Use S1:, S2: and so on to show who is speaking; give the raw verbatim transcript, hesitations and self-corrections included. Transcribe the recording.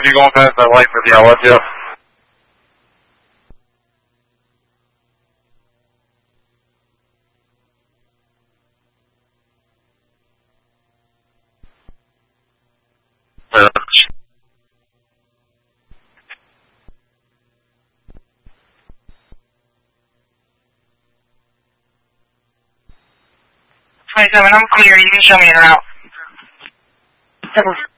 S1: if you're going past that light for the L S, yeah.
S2: twenty-seven, I'm clear. You can show me in route.